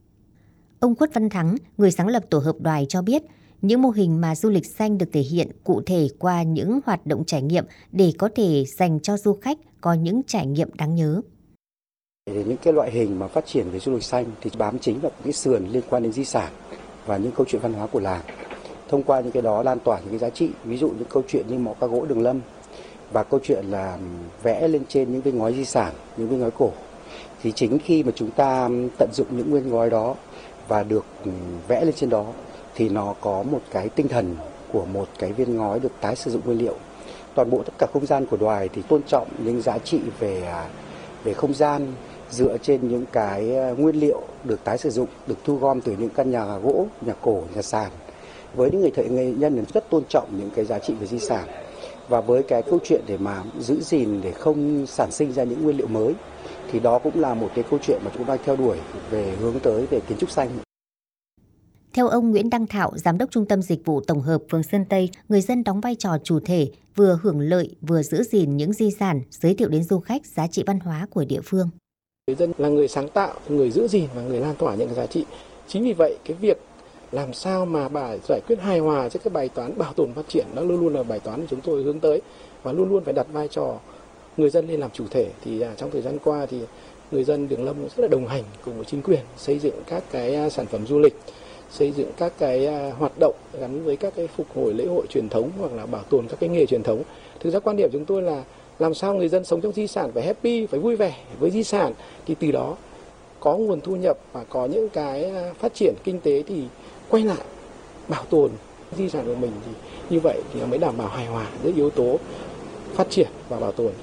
Ông Khuất Văn Thắng, người sáng lập tổ hợp Đoài cho biết, những mô hình mà du lịch xanh được thể hiện cụ thể qua những hoạt động trải nghiệm để có thể dành cho du khách có những trải nghiệm đáng nhớ. Những cái loại hình mà phát triển về du lịch xanh thì bám chính vào cái sườn liên quan đến di sản và những câu chuyện văn hóa của làng. Thông qua những cái đó lan tỏa những cái giá trị, ví dụ những câu chuyện như mỏ ca gỗ Đường Lâm và câu chuyện là vẽ lên trên những cái ngói di sản, những cái ngói cổ. Thì chính khi mà chúng ta tận dụng những nguyên ngói đó và được vẽ lên trên đó thì nó có một cái tinh thần của một cái viên ngói được tái sử dụng nguyên liệu. Toàn bộ tất cả không gian của Đoài thì tôn trọng những giá trị về về không gian, dựa trên những cái nguyên liệu được tái sử dụng, được thu gom từ những căn nhà gỗ, nhà cổ, nhà sàn. Với những người thợ nghệ nhân rất tôn trọng những cái giá trị về di sản, và với cái câu chuyện để mà giữ gìn để không sản sinh ra những nguyên liệu mới, thì đó cũng là một cái câu chuyện mà chúng ta theo đuổi về hướng tới về kiến trúc xanh. Theo ông Nguyễn Đăng Thạo, Giám đốc Trung tâm Dịch vụ Tổng hợp phường Sơn Tây, người dân đóng vai trò chủ thể, vừa hưởng lợi vừa giữ gìn những di sản, giới thiệu đến du khách giá trị văn hóa của địa phương. Người dân là người sáng tạo, người giữ gìn và người lan tỏa những cái giá trị. Chính vì vậy, cái việc làm sao mà bà giải quyết hài hòa giữa cái bài toán bảo tồn phát triển nó luôn luôn là bài toán mà chúng tôi hướng tới, và luôn luôn phải đặt vai trò người dân lên làm chủ thể. Thì à, trong thời gian qua thì người dân Đường Lâm rất là đồng hành cùng với chính quyền xây dựng các cái sản phẩm du lịch, xây dựng các cái hoạt động gắn với các cái phục hồi lễ hội truyền thống hoặc là bảo tồn các cái nghề truyền thống. Thực ra quan điểm chúng tôi là làm sao người dân sống trong di sản phải happy, phải vui vẻ với di sản, thì từ đó có nguồn thu nhập và có những cái phát triển kinh tế thì quay lại bảo tồn di sản của mình, thì như vậy thì nó mới đảm bảo hài hòa giữa yếu tố phát triển và bảo tồn.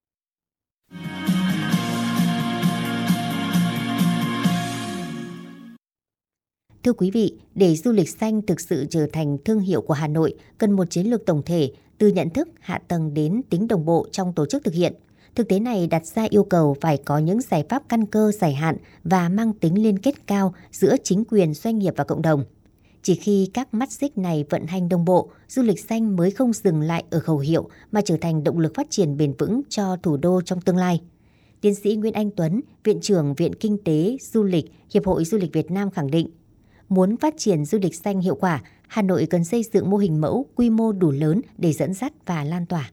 Thưa quý vị, để du lịch xanh thực sự trở thành thương hiệu của Hà Nội, cần một chiến lược tổng thể từ nhận thức, hạ tầng đến tính đồng bộ trong tổ chức thực hiện. Thực tế này đặt ra yêu cầu phải có những giải pháp căn cơ dài hạn và mang tính liên kết cao giữa chính quyền, doanh nghiệp và cộng đồng. Chỉ khi các mắt xích này vận hành đồng bộ, du lịch xanh mới không dừng lại ở khẩu hiệu mà trở thành động lực phát triển bền vững cho thủ đô trong tương lai. Tiến sĩ Nguyễn Anh Tuấn, Viện trưởng Viện Kinh tế, Du lịch, Hiệp hội Du lịch Việt Nam khẳng định, muốn phát triển du lịch xanh hiệu quả, Hà Nội cần xây dựng mô hình mẫu quy mô đủ lớn để dẫn dắt và lan tỏa.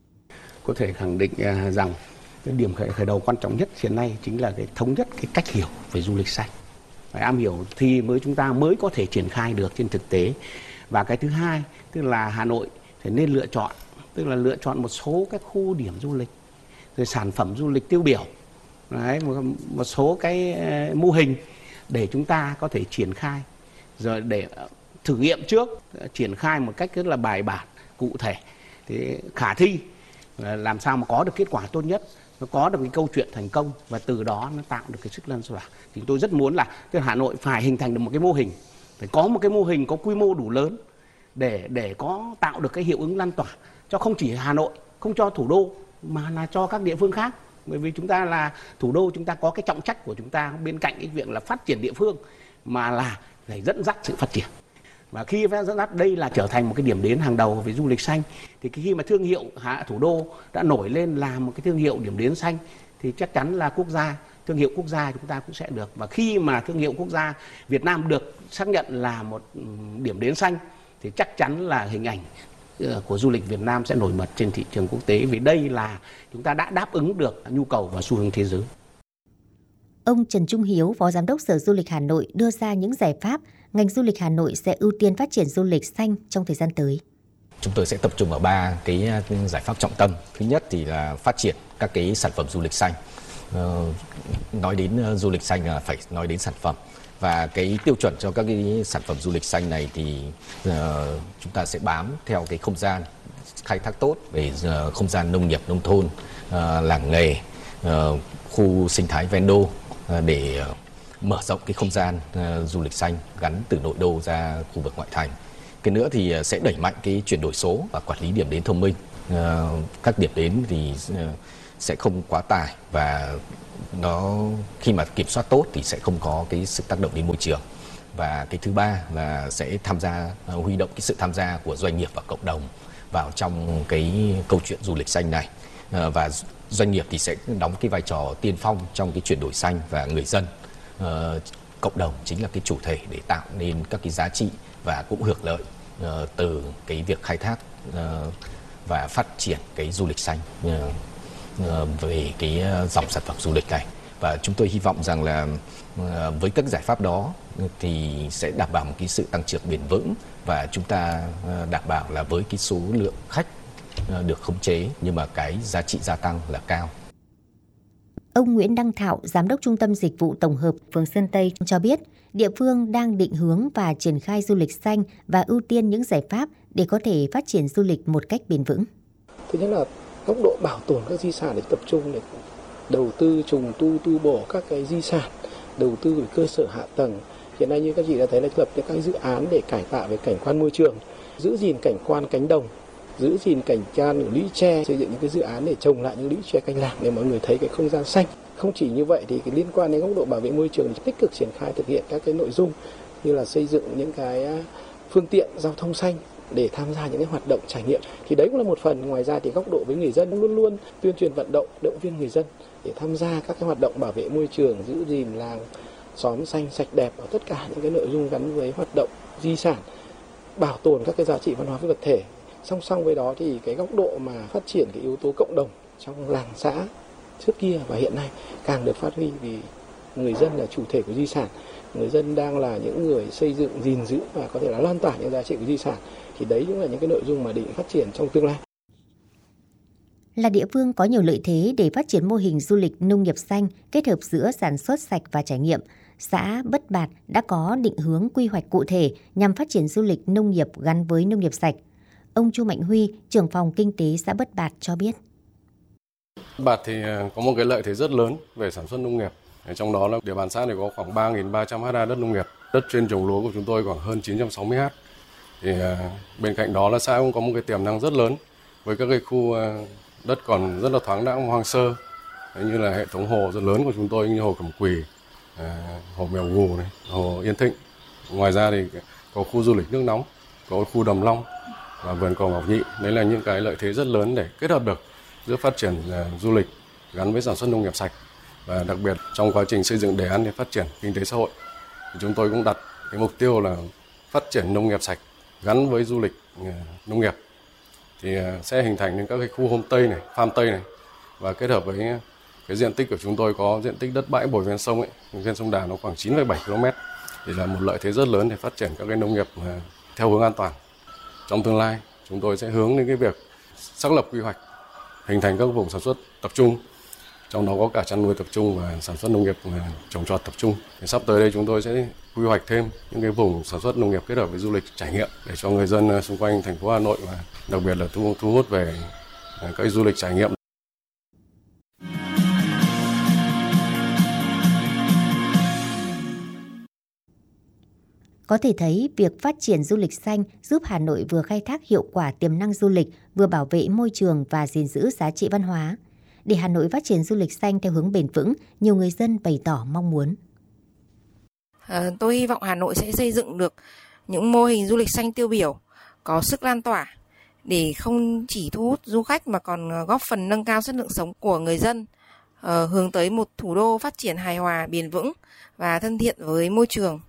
Có thể khẳng định rằng cái điểm khởi, khởi đầu quan trọng nhất hiện nay chính là cái thống nhất cái cách hiểu về du lịch xanh. Phải am hiểu thì mới chúng ta mới có thể triển khai được trên thực tế. Và cái thứ hai, tức là Hà Nội thì nên lựa chọn, tức là lựa chọn một số các khu điểm du lịch, rồi sản phẩm du lịch tiêu biểu, đấy, một, một số cái mô hình để chúng ta có thể triển khai, rồi để thử nghiệm trước, triển khai một cách rất là bài bản, cụ thể, thì khả thi, làm sao mà có được kết quả tốt nhất, nó có được cái câu chuyện thành công và từ đó nó tạo được cái sức lan tỏa. Thì tôi rất muốn là cái Hà Nội phải hình thành được một cái mô hình, phải có một cái mô hình có quy mô đủ lớn để để có tạo được cái hiệu ứng lan tỏa cho không chỉ Hà Nội, không cho thủ đô mà là cho các địa phương khác. Bởi vì chúng ta là thủ đô, chúng ta có cái trọng trách của chúng ta bên cạnh cái việc là phát triển địa phương mà là phải dẫn dắt sự phát triển. Và khi phải dẫn dắt đây là trở thành một cái điểm đến hàng đầu về du lịch xanh, thì khi mà thương hiệu thủ đô đã nổi lên là một cái thương hiệu điểm đến xanh thì chắc chắn là quốc gia, thương hiệu quốc gia chúng ta cũng sẽ được. Và khi mà thương hiệu quốc gia Việt Nam được xác nhận là một điểm đến xanh thì chắc chắn là hình ảnh của du lịch Việt Nam sẽ nổi bật trên thị trường quốc tế, vì đây là chúng ta đã đáp ứng được nhu cầu và xu hướng thế giới. Ông Trần Trung Hiếu, Phó Giám đốc Sở Du lịch Hà Nội đưa ra những giải pháp ngành du lịch Hà Nội sẽ ưu tiên phát triển du lịch xanh trong thời gian tới. Chúng tôi sẽ tập trung vào ba cái giải pháp trọng tâm. Thứ nhất thì là phát triển các cái sản phẩm du lịch xanh. Ờ, nói đến du lịch xanh là phải nói đến sản phẩm. Và cái tiêu chuẩn cho các cái sản phẩm du lịch xanh này thì uh, chúng ta sẽ bám theo cái không gian khai thác tốt về uh, không gian nông nghiệp, nông thôn, uh, làng nghề, uh, khu sinh thái ven đô uh, để uh, mở rộng cái không gian uh, du lịch xanh gắn từ nội đô ra khu vực ngoại thành. Cái nữa thì uh, sẽ đẩy mạnh cái chuyển đổi số và quản lý điểm đến thông minh. Uh, các điểm đến thì uh, sẽ không quá tải và nó khi mà kiểm soát tốt thì sẽ không có cái sự tác động đến môi trường. Và cái thứ ba là sẽ tham gia huy động cái sự tham gia của doanh nghiệp và cộng đồng vào trong cái câu chuyện du lịch xanh này. Và doanh nghiệp thì sẽ đóng cái vai trò tiên phong trong cái chuyển đổi xanh, và người dân, cộng đồng chính là cái chủ thể để tạo nên các cái giá trị và cũng hưởng lợi từ cái việc khai thác và phát triển cái du lịch xanh về cái dòng sản phẩm du lịch này. Và chúng tôi hy vọng rằng là với các giải pháp đó thì sẽ đảm bảo một cái sự tăng trưởng bền vững, và chúng ta đảm bảo là với cái số lượng khách được khống chế nhưng mà cái giá trị gia tăng là cao. Ông Nguyễn Đăng Thạo, Giám đốc Trung tâm Dịch vụ Tổng hợp phường Sơn Tây cho biết, địa phương đang định hướng và triển khai du lịch xanh và ưu tiên những giải pháp để có thể phát triển du lịch một cách bền vững. Thứ nhất là góc độ bảo tồn các di sản để tập trung để đầu tư trùng tu tu bổ các cái di sản, đầu tư về cơ sở hạ tầng. Hiện nay như các chị đã thấy là lập những các dự án để cải tạo về cảnh quan môi trường, giữ gìn cảnh quan cánh đồng, giữ gìn cảnh quan của lũy tre, xây dựng những cái dự án để trồng lại những lũy tre canh làng để mọi người thấy cái không gian xanh. Không chỉ như vậy thì cái liên quan đến góc độ bảo vệ môi trường thì tích cực triển khai thực hiện các cái nội dung như là xây dựng những cái phương tiện giao thông xanh để tham gia những cái hoạt động trải nghiệm. Thì đấy cũng là một phần. Ngoài ra thì góc độ với người dân luôn luôn tuyên truyền vận động, động viên người dân để tham gia các cái hoạt động bảo vệ môi trường, giữ gìn làng xóm xanh sạch đẹp ở tất cả những cái nội dung gắn với hoạt động di sản, bảo tồn các cái giá trị văn hóa phi vật thể. Song song với đó thì cái góc độ mà phát triển cái yếu tố cộng đồng trong làng xã trước kia và hiện nay càng được phát huy vì người dân là chủ thể của di sản, người dân đang là những người xây dựng, gìn giữ và có thể là lan tỏa những giá trị của di sản. Thì đấy cũng là những cái nội dung mà định phát triển trong tương lai. Là địa phương có nhiều lợi thế để phát triển mô hình du lịch nông nghiệp xanh kết hợp giữa sản xuất sạch và trải nghiệm, xã Bất Bạt đã có định hướng quy hoạch cụ thể nhằm phát triển du lịch nông nghiệp gắn với nông nghiệp sạch. Ông Chu Mạnh Huy, trưởng phòng kinh tế xã Bất Bạt cho biết. Bạt thì có một cái lợi thế rất lớn về sản xuất nông nghiệp. Trong đó là địa bàn xã này có khoảng ba nghìn ba trăm ha đất nông nghiệp. Đất chuyên trồng lúa của chúng tôi khoảng hơn chín trăm sáu mươi ha. Thì bên cạnh đó là xã cũng có một cái tiềm năng rất lớn với các cái khu đất còn rất là thoáng đãng hoang sơ, như là hệ thống hồ rất lớn của chúng tôi như hồ Cẩm Quỳ, hồ Mèo Gù này, hồ Yên Thịnh. Ngoài ra thì có khu du lịch nước nóng, có khu Đầm Long và vườn cỏ Ngọc Nhị. Đấy là những cái lợi thế rất lớn để kết hợp được giữa phát triển du lịch gắn với sản xuất nông nghiệp sạch. Và đặc biệt trong quá trình xây dựng đề án để phát triển kinh tế xã hội thì chúng tôi cũng đặt cái mục tiêu là phát triển nông nghiệp sạch gắn với du lịch nông nghiệp. Thì sẽ hình thành những các cái khu homestay này, farm tây này, và kết hợp với cái diện tích của chúng tôi có diện tích đất bãi bồi ven sông ấy, ven sông Đà nó khoảng chín phẩy bảy ki lô mét, thì là một lợi thế rất lớn để phát triển các cái nông nghiệp theo hướng an toàn. Trong tương lai chúng tôi sẽ hướng đến cái việc xác lập quy hoạch hình thành các vùng sản xuất tập trung, trong đó có cả chăn nuôi tập trung và sản xuất nông nghiệp trồng trọt tập trung. Thì sắp tới đây chúng tôi sẽ quy hoạch thêm những cái vùng sản xuất nông nghiệp kết hợp với du lịch trải nghiệm để cho người dân xung quanh thành phố Hà Nội và đặc biệt là thu, thu hút về các du lịch trải nghiệm. Có thể thấy, việc phát triển du lịch xanh giúp Hà Nội vừa khai thác hiệu quả tiềm năng du lịch, vừa bảo vệ môi trường và gìn giữ giá trị văn hóa. Để Hà Nội phát triển du lịch xanh theo hướng bền vững, nhiều người dân bày tỏ mong muốn. À, tôi hy vọng Hà Nội sẽ xây dựng được những mô hình du lịch xanh tiêu biểu, có sức lan tỏa, để không chỉ thu hút du khách mà còn góp phần nâng cao chất lượng sống của người dân, à, hướng tới một thủ đô phát triển hài hòa, bền vững và thân thiện với môi trường.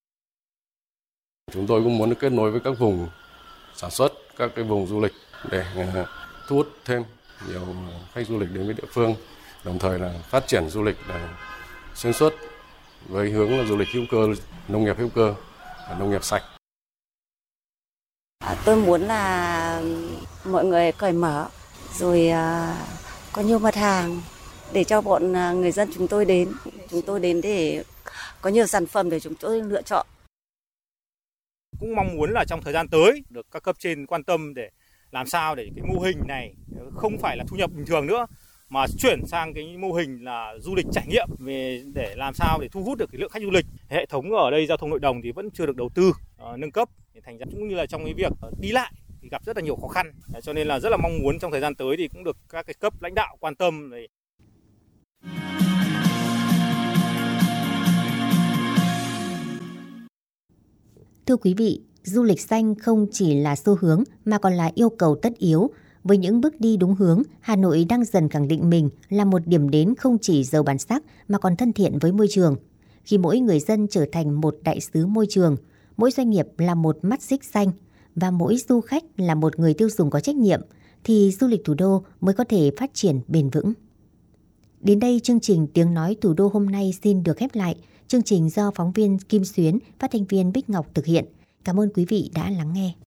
Chúng tôi cũng muốn được kết nối với các vùng sản xuất, các cái vùng du lịch để thu hút thêm nhiều khách du lịch đến với địa phương, đồng thời là phát triển du lịch là xuyên suốt với hướng là du lịch hữu cơ, nông nghiệp hữu cơ và nông nghiệp sạch. À, tôi muốn là mọi người cởi mở, rồi à, có nhiều mặt hàng để cho bọn người dân chúng tôi đến, chúng tôi đến để có nhiều sản phẩm để chúng tôi lựa chọn. Cũng mong muốn là trong thời gian tới được các cấp trên quan tâm để làm sao để cái mô hình này không phải là thu nhập bình thường nữa, mà chuyển sang cái mô hình là du lịch trải nghiệm, về để làm sao để thu hút được cái lượng khách du lịch. Hệ thống ở đây giao thông nội đồng thì vẫn chưa được đầu tư uh, nâng cấp, thành ra cũng như là trong cái việc đi lại thì gặp rất là nhiều khó khăn, cho nên là rất là mong muốn trong thời gian tới thì cũng được các cái cấp lãnh đạo quan tâm. Để... Thưa quý vị, du lịch xanh không chỉ là xu hướng mà còn là yêu cầu tất yếu. Với những bước đi đúng hướng, Hà Nội đang dần khẳng định mình là một điểm đến không chỉ giàu bản sắc mà còn thân thiện với môi trường. Khi mỗi người dân trở thành một đại sứ môi trường, mỗi doanh nghiệp là một mắt xích xanh và mỗi du khách là một người tiêu dùng có trách nhiệm, thì du lịch thủ đô mới có thể phát triển bền vững. Đến đây, chương trình Tiếng Nói Thủ đô hôm nay xin được khép lại. Chương trình do phóng viên Kim Xuyến, phát thanh viên Bích Ngọc thực hiện. Cảm ơn quý vị đã lắng nghe.